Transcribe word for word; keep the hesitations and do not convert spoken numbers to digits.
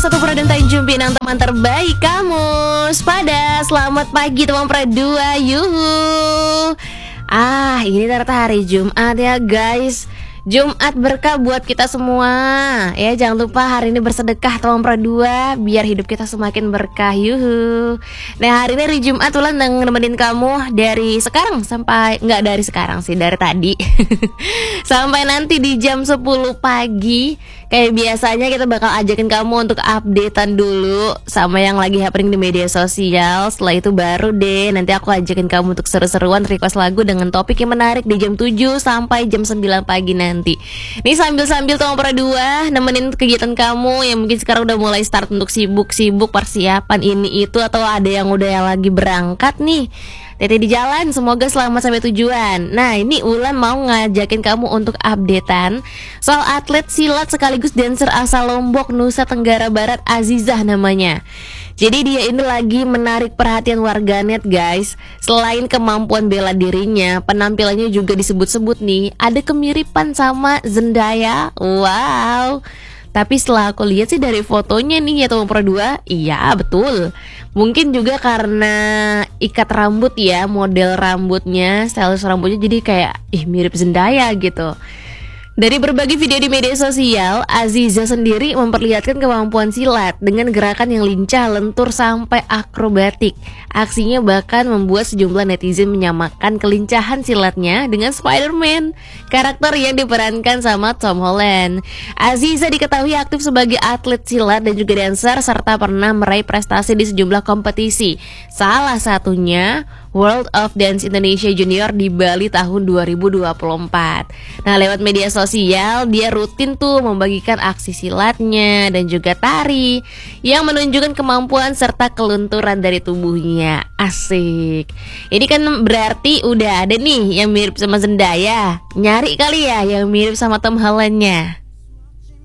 satu Pro dan Tanjung Pinang, teman terbaik kamu. Pada selamat pagi teman Pro dua. Yuhu. Ah, ini ternyata hari Jumat ya guys. Jumat berkah buat kita semua. Ya, jangan lupa hari ini bersedekah teman Pro dua biar hidup kita semakin berkah. Yuhu. Nah, hari ini hari Jumat Ulan nemenin kamu dari sekarang sampai nggak dari sekarang sih, dari tadi. Sampai nanti di jam sepuluh pagi. Kayak biasanya kita bakal ajakin kamu untuk updatean dulu sama yang lagi happening di media sosial. Setelah itu baru deh nanti aku ajakin kamu untuk seru-seruan request lagu dengan topik yang menarik di jam tujuh sampai jam sembilan pagi nanti. Nih sambil-sambil Tong Pro dua nemenin kegiatan kamu yang mungkin sekarang udah mulai start untuk sibuk-sibuk persiapan ini itu, atau ada yang udah yang lagi berangkat nih. Tete di jalan, semoga selamat sampai tujuan. Nah, ini Ulan mau ngajakin kamu untuk updatean soal atlet silat sekaligus dancer asal Lombok, Nusa Tenggara Barat, Azizah namanya. Jadi dia ini lagi menarik perhatian warganet guys. Selain kemampuan bela dirinya, penampilannya juga disebut-sebut nih ada kemiripan sama Zendaya. Wow. Tapi setelah aku lihat sih dari fotonya nih ya teman Pro dua, iya betul. Mungkin juga karena ikat rambut ya, model rambutnya, stylus rambutnya jadi kayak ih mirip Zendaya gitu. Dari berbagai video di media sosial, Azizah sendiri memperlihatkan kemampuan silat dengan gerakan yang lincah, lentur sampai akrobatik. Aksinya bahkan membuat sejumlah netizen menyamakan kelincahan silatnya dengan Spider-Man, karakter yang diperankan sama Tom Holland. Azizah diketahui aktif sebagai atlet silat dan juga dancer serta pernah meraih prestasi di sejumlah kompetisi. Salah satunya World of Dance Indonesia Junior di Bali tahun dua ribu dua puluh empat. Nah, lewat media sosial dia rutin tuh membagikan aksi silatnya dan juga tari yang menunjukkan kemampuan serta kelunturan dari tubuhnya. Asik. Ini kan berarti udah ada nih yang mirip sama Zendaya. Nyari kali ya yang mirip sama Tom Hollandnya.